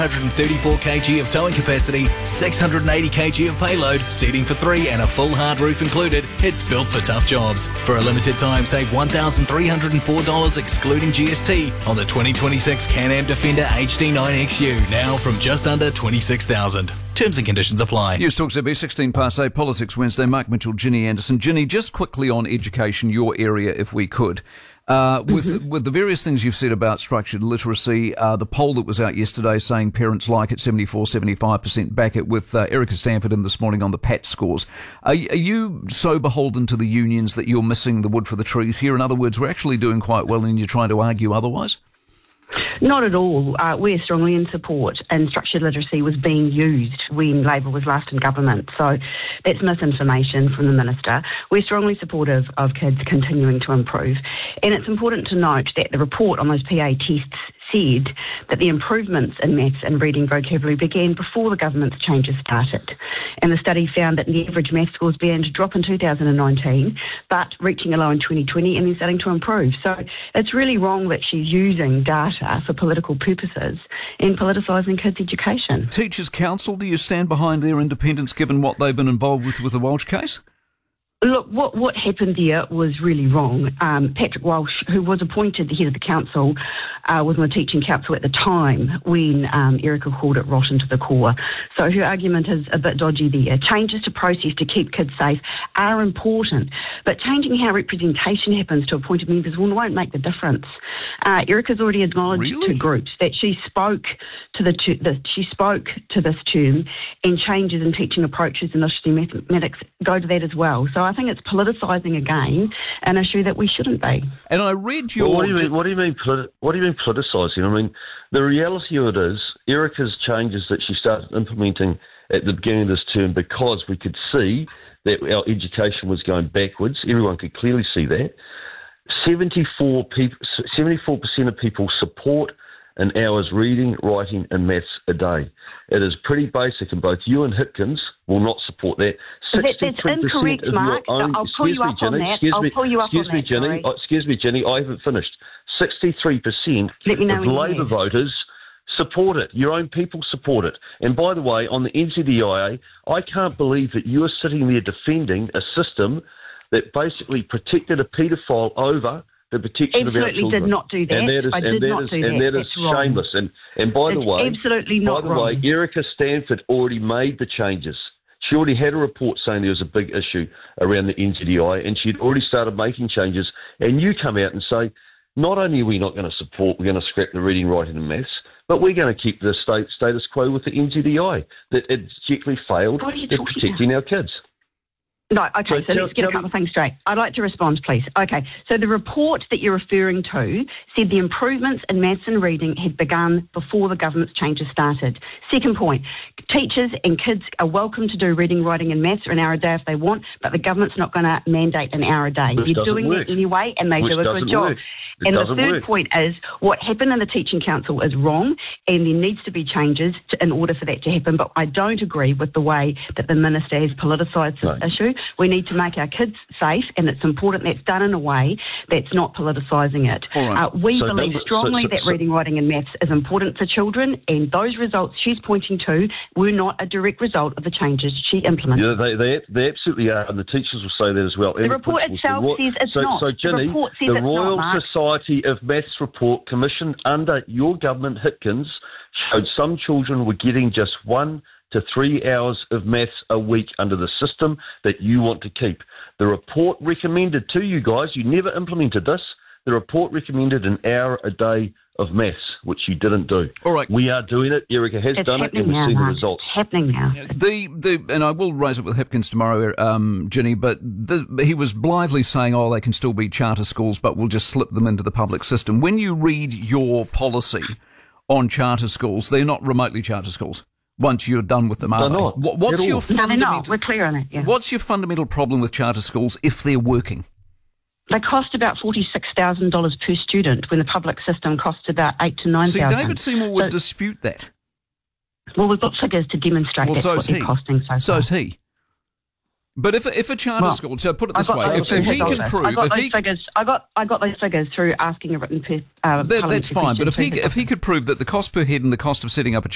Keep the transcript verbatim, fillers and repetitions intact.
one hundred thirty-four kilograms of towing capacity, six hundred eighty kilograms of payload, seating for three and a full hard roof included. It's built for tough jobs. For a limited time, save one thousand three hundred four dollars excluding G S T on the twenty twenty-six Can-Am Defender H D nine X U, now from just under twenty-six thousand dollars. Terms and conditions apply. News Talk Z B, sixteen past eight, Politics Wednesday. Mark Mitchell, Ginny Anderson. Ginny, just quickly on education, your area, if we could. Uh, with mm-hmm. with the various things you've said about structured literacy, uh, the poll that was out yesterday saying parents like it, seventy-four, seventy-five percent back it, with uh, Erica Stanford in this morning on the P A T scores. Are, are you so beholden to the unions that you're missing the wood for the trees here? In other words, we're actually doing quite well and you're trying to argue otherwise? Not at all. Uh, we're strongly in support, and structured literacy was being used when Labor was last in government. So that's misinformation from the Minister. We're strongly supportive of kids continuing to improve. And it's important to note that the report on those P A tests said that the improvements in maths and reading vocabulary began before the government's changes started. And the study found that the average maths scores began to drop in two thousand nineteen, but reaching a low in twenty twenty and then starting to improve. So it's really wrong that she's using data for political purposes and politicising kids' education. Teachers' Council, do you stand behind their independence given what they've been involved with with the Walsh case? Look, what, what happened there was really wrong. Um, Patrick Walsh, who was appointed the head of the council, uh, was on the teaching council at the time when um, Erica called it rotten to the core. So her argument is a bit dodgy there. Changes to process to keep kids safe are important, but changing how representation happens to appointed members won't make the difference. Uh, Erica's already acknowledged really? to groups that she spoke to the, to the she spoke to this term, and changes in teaching approaches and literacy mathematics go to that as well. So I think it's politicising again an issue that we shouldn't be. And I read your... Well, what do you mean? What do you mean? Politi- what do you mean politicising? I mean, the reality of it is, Erica's changes that she started implementing at the beginning of this term, because we could see that our education was going backwards. Everyone could clearly see that. seventy-four people, seventy-four percent of people support an hour's reading, writing and maths a day. It is pretty basic, and both you and Hipkins will not support that. That, that's incorrect, Mark. Own, I'll pull you up me, on that. Excuse I'll me, pull you up excuse on me, that, Jenny. sorry. Oh, excuse me, Jenny. I haven't finished. sixty-three percent Let me know of when you Labor have. voters support it. Your own people support it. And by the way, on the N Z D I A, I can't believe that you are sitting there defending a system that basically protected a paedophile over the protection of our absolutely children. did not do that. And that is, I and did that not is, do and that. that is That's wrong. shameless. And and by the It's way, absolutely not by the wrong. way, Erica Stanford already made the changes. She already had a report saying there was a big issue around the N Z D I, and she'd already started making changes. And you come out and say, not only are we not going to support, we're going to scrap the reading, writing and maths, but we're going to keep the state status quo with the N Z D I, that it particularly failed What are you at talking protecting about? our kids. No, okay, So so, tell- let's get a tell couple me- of things straight. I'd like to respond, please. Okay, so the report that you're referring to said the improvements in maths and reading had begun before the government's changes started. Second point, teachers and kids are welcome to do reading, writing and maths an hour a day if they want, but the government's not going to mandate an hour a day. Which You're doesn't doing work. that anyway, and they Which do a good doesn't job. work. It And the doesn't third work. point is what happened in the Teaching Council is wrong, and there needs to be changes to, in order for that to happen. But I don't agree with the way that the Minister has politicised this No. issue. We need to make our kids safe, and it's important that's done in a way that's not politicising it. All right. Uh, we So believe number- so- strongly so- that so- reading, writing and maths is important for children, and those results she's pointing to were not a direct result of the changes she implemented. Yeah, they, they they absolutely are, and the teachers will say that as well. The report itself says it's so, not. So, The Ginny, report says the it's not, Royal Mark. Society of Maths report commissioned under your government, Hipkins, showed some children were getting just one to three hours of maths a week under the system that you want to keep. The report recommended to you guys, you never implemented this, the report recommended an hour a day of maths, which you didn't do. All right. We are doing it. Erica has It's done it, happening and we've now, seen the Mark. results. It's happening now. The, the, and I will raise it with Hipkins tomorrow, um, Ginny, but the, he was blithely saying, oh, they can still be charter schools, but we'll just slip them into the public system. When you read your policy on charter schools, they're not remotely charter schools once you're done with them, are They're they? not, What- What's at your all. No, they're fundamental, not. We're clear on it. Yeah. what's your fundamental problem with charter schools if they're working? They cost about forty-six thousand dollars per student when the public system costs about eight to nine See, thousand. David Seymour would So- dispute that. Well, we've got figures to demonstrate Well, that's so what is they're he. costing so far. So is he. But if if a charter Well, school, so put it I this got way, those if, if he figures can also. prove, I got if those he, figures. I got I got those figures through asking a written. Per, uh, that, that's parliamentary fine. But if he question. if he could prove that the cost per head and the cost of setting up a